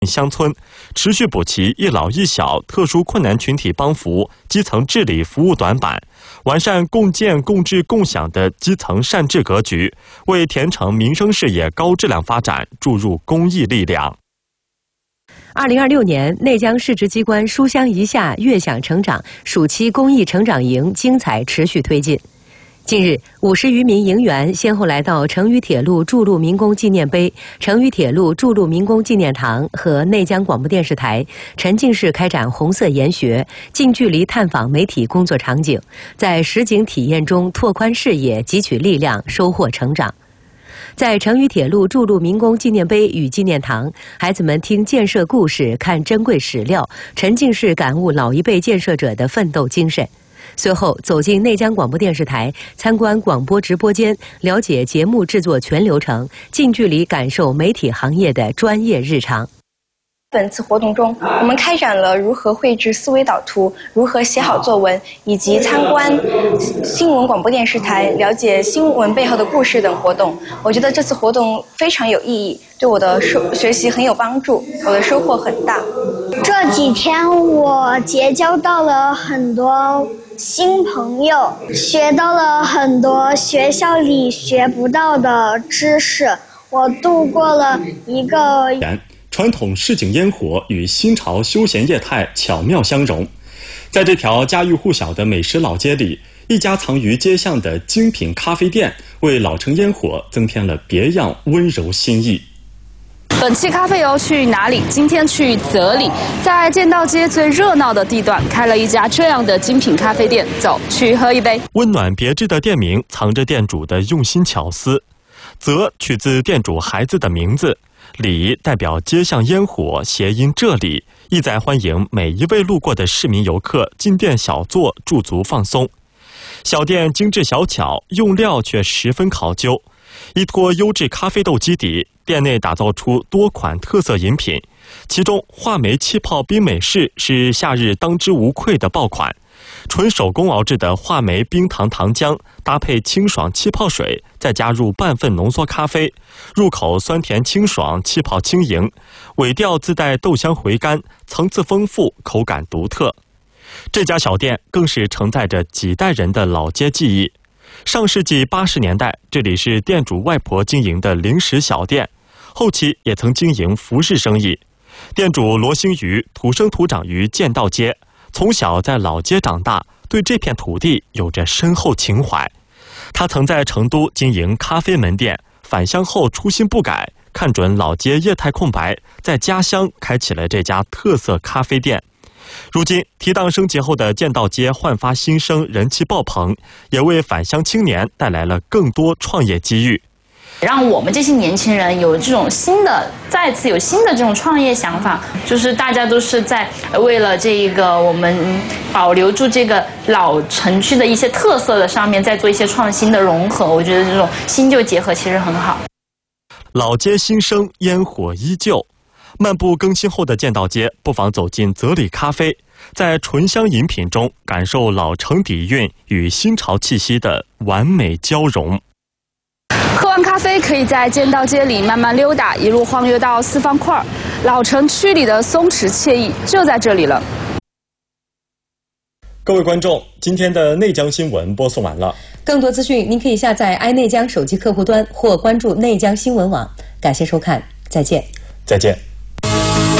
乡村，持续补齐一老一小特殊困难群体帮扶、基层治理服务短板，完善共建共治共享的基层善治格局，为田城民生事业高质量发展注入公益力量。 2026年，内江市直机关书香一下悦享成长暑期公益成长营精彩持续推进。近日，50余名营员先后来到成渝铁路筑路民工纪念碑、成渝铁路筑路民工纪念堂和内江广播电视台，沉浸式开展红色研学，近距离探访媒体工作场景，在实景体验中拓宽视野、汲取力量、收获成长。在成渝铁路筑路民工纪念碑与纪念堂，孩子们听建设故事，看珍贵史料，沉浸式感悟老一辈建设者的奋斗精神。随后走进内江广播电视台，参观广播直播间，了解节目制作全流程，近距离感受媒体行业的专业日常。 本次活动中，我们开展了如何绘制思维导图、如何写好作文，以及参观新闻广播电视台、了解新闻背后的故事等活动。我觉得这次活动非常有意义，对我的学习很有帮助，我的收获很大。 这几天我结交到了很多新朋友，学到了很多学校里学不到的知识。我度过了一个传统市井烟火与新潮休闲业态巧妙相融，在这条家喻户晓的美食老街里，一家藏于街巷的精品咖啡店为老城烟火增添了别样温柔新意。 本期咖啡游去哪里？今天去泽里，在建道街最热闹的地段开了一家这样的精品咖啡店，走去喝一杯。 温暖别致的店名藏着店主的用心巧思，泽取自店主孩子的名字，里代表街巷烟火，谐音这里，意在欢迎每一位路过的市民游客进店小坐，驻足放松。小店精致小巧，用料却十分考究，依托优质咖啡豆基底，店内打造出多款特色饮品，其中话梅气泡冰美式是夏日当之无愧的爆款。纯手工熬制的话梅冰糖糖浆，搭配清爽气泡水，再加入半份浓缩咖啡，入口酸甜清爽，气泡轻盈，尾调自带豆香回甘，层次丰富，口感独特。这家小店更是承载着几代人的老街记忆。上世纪80年代，这里是店主外婆经营的零食小店，后期也曾经营服饰生意。店主罗星瑜土生土长于建道街，从小在老街长大，对这片土地有着深厚情怀。他曾在成都经营咖啡门店，返乡后初心不改，看准老街业态空白，在家乡开启了这家特色咖啡店。如今提档升级后的建道街焕发新生，人气爆棚，也为返乡青年带来了更多创业机遇， 让我们这些年轻人有这种再次有新的这种创业想法，就是大家都是在为了这个我们保留住这个老城区的一些特色的上面，在做一些创新的融合。我觉得这种新旧结合其实很好。 老街新生，烟火依旧。漫步更新后的建道街，不妨走进泽里咖啡，在醇香饮品中感受老城底蕴与新潮气息的完美交融。 喝完咖啡，可以在建道街里慢慢溜达，一路晃悠到四方块，老城区里的松弛惬意就在这里了。 各位观众，今天的内江新闻播送完了。 更多资讯您可以下载爱内江手机客户端或关注内江新闻网。感谢收看，再见。 再见。